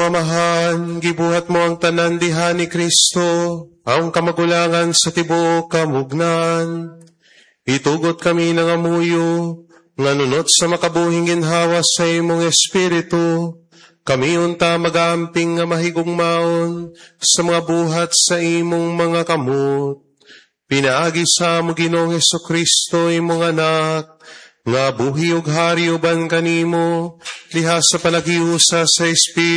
mamahan, gibuhat mo ang tanan diha ni Kristo, ang kamagulangan sa tibuok kamugnan. Itugot kami ng amuyo, nga nunot sa makabuhing ginhawa sa imong Espiritu, kami unta magamping nga mahigugmaon sa mga buhat sa imong mga kamot. Pinaagi sa mo Ginoong Hesukristo imong anak, nga buhi ug hari uban kanimo, liha sa palagiusa sa Espiritu,